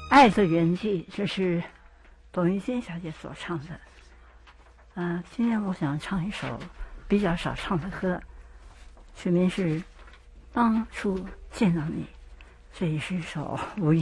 爱的原迹，这是董玉金小姐所唱的。今天我想唱一首比较少唱的歌，曲名是《当初见到你》，这也是一首无